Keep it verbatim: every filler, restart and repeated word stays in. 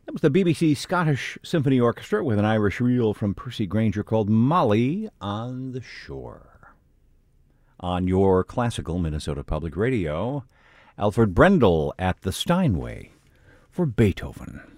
That was the B B C Scottish Symphony Orchestra with an Irish reel from Percy Grainger called Molly on the Shore. On your classical Minnesota Public Radio, Alfred Brendel at the Steinway for Beethoven.